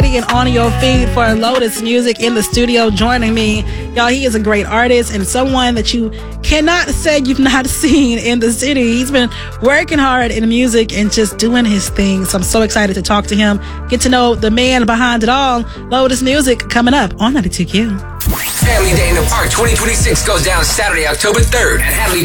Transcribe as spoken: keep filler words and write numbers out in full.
being on your feed for Lotus Music in the studio joining me. Y'all, he is a great artist and someone that you cannot say you've not seen in the city. He's been working hard in music and just doing his thing. So I'm so excited to talk to him, get to know the man behind it all. Lotus Music coming up on ninety-two Q. Family Day in the Park twenty twenty-six goes down Saturday, October third at Hadley